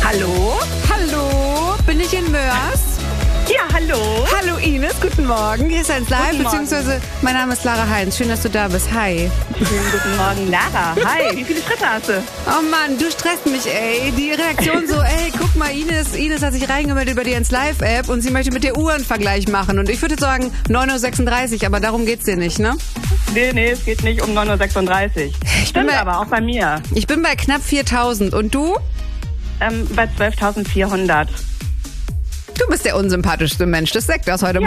Hallo? Hallo, bin ich in Mörs? Ja, hallo. Hallo Ines, guten Morgen. Hier ist 1 Live, Guten Morgen. beziehungsweise mein Name ist Lara Heinz. Schön, dass du da bist. Hi. Schönen guten Morgen, Lara. Hi, wie viele Schritte hast du? Oh Mann, du stresst mich, ey. Die Reaktion so, ey, guck mal, Ines hat sich reingemeldet über die 1 Live-App und sie möchte mit der Uhr einen Vergleich machen. Und ich würde sagen 9.36 Uhr, aber darum geht's dir nicht, ne? Nee, es geht nicht um 9.36 Uhr. Stimmt aber, auch bei mir. Ich bin bei knapp 4.000. Und du? Bei 12.400. Du bist der unsympathischste Mensch des Sektors heute.